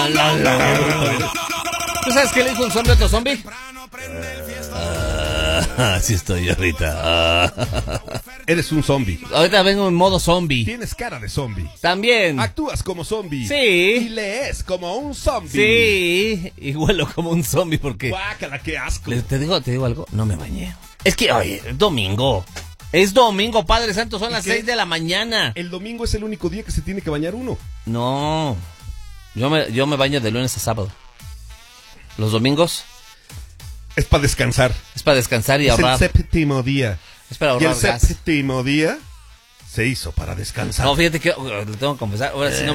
¿Tú sabes qué le dijo un zombie a otro zombie? Así estoy ahorita. Eres un zombie. Ahorita vengo en modo zombie. Tienes cara de zombie. También. Actúas como zombie. Y Sí. lees como un zombie. Sí. Y huelo como un zombie porque... Guácala, qué asco. Te digo algo, no me bañé. Es que, oye, domingo. Es domingo, Padre Santo, son las 6 de la mañana. El domingo es el único día que se tiene que bañar uno. No. Yo me baño de lunes a sábado. Los domingos Es para descansar. es para descansar y Es ahorrar. el séptimo día. Es para Y ahorrar el gas. séptimo día se hizo para descansar. No, fíjate que le tengo que confesar. Ahora sí no